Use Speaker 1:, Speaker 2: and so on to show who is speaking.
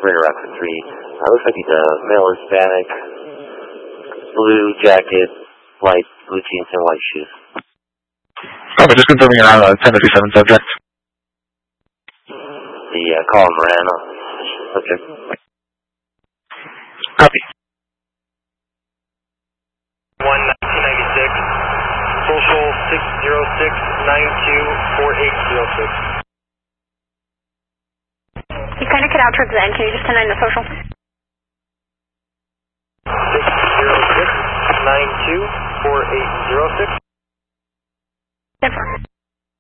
Speaker 1: Radar Rocket 3. Looks like he's a male Hispanic, blue jacket, light blue jeans, and white shoes.
Speaker 2: Copy, just confirming you're on 1057 subject.
Speaker 1: The Colin Morano subject.
Speaker 2: Copy.
Speaker 3: 1996, social 606924806.
Speaker 4: You kind of cut out towards the end. Can you just send in the social?
Speaker 3: 606924806.
Speaker 4: Yep.